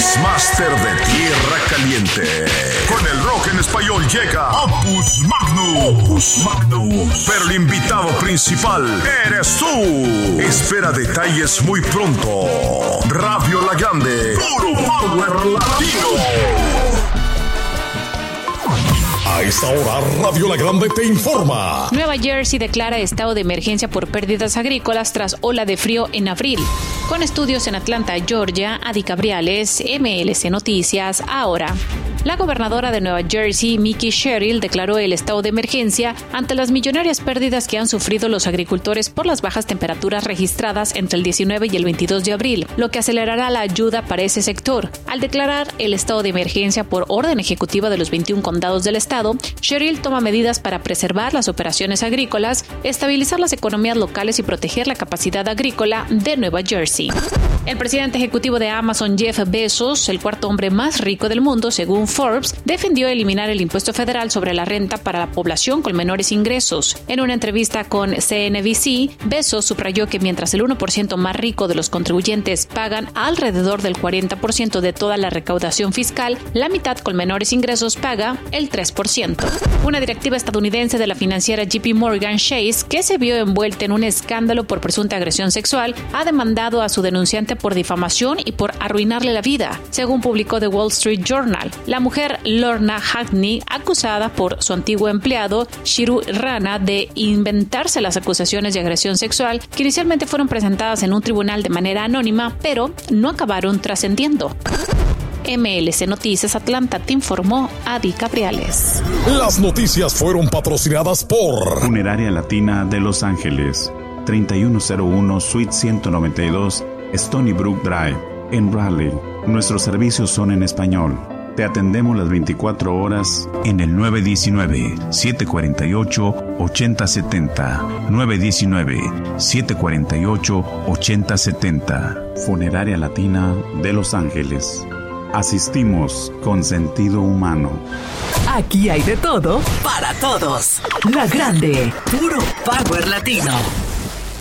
Mixmaster de Tierra Caliente. Con el rock en español llega Opus Magnus. Pero el invitado principal eres tú. Espera detalles muy pronto. Radio La Grande, puro power latino. A esta hora, Radio La Grande te informa. Nueva Jersey declara estado de emergencia por pérdidas agrícolas tras ola de frío en abril. Con estudios en Atlanta, Georgia, Adi Cabriales, MLC Noticias, ahora. La gobernadora de Nueva Jersey, Mickey Sherrill, declaró el estado de emergencia ante las millonarias pérdidas que han sufrido los agricultores por las bajas temperaturas registradas entre el 19 y el 22 de abril, lo que acelerará la ayuda para ese sector. Al declarar el estado de emergencia por orden ejecutiva de los 21 condados del estado, Sherrill toma medidas para preservar las operaciones agrícolas, estabilizar las economías locales y proteger la capacidad agrícola de Nueva Jersey. El presidente ejecutivo de Amazon, Jeff Bezos, el cuarto hombre más rico del mundo, según Forbes, defendió eliminar el impuesto federal sobre la renta para la población con menores ingresos. En una entrevista con CNBC, Bezos subrayó que mientras el 1% más rico de los contribuyentes pagan alrededor del 40% de toda la recaudación fiscal, la mitad con menores ingresos paga el 3%. Una directiva estadounidense de la financiera JP Morgan Chase, que se vio envuelta en un escándalo por presunta agresión sexual, ha demandado a su denunciante por difamación y por arruinarle la vida, según publicó The Wall Street Journal. La mujer Lorna Hackney, acusada por su antiguo empleado Shiru Rana de inventarse las acusaciones de agresión sexual, que inicialmente fueron presentadas en un tribunal de manera anónima, pero no acabaron trascendiendo. MLC Noticias Atlanta te informó Adi Cabriales. Las noticias fueron patrocinadas por Funeraria Latina de Los Ángeles, 3101 Suite 192 Stony Brook Drive, en Raleigh. Nuestros servicios son en español. Te atendemos las 24 horas en el 919-748-8070. 919-748-8070. Funeraria Latina de Los Ángeles. Asistimos con sentido humano. Aquí hay de todo para todos. La Grande, puro power latino.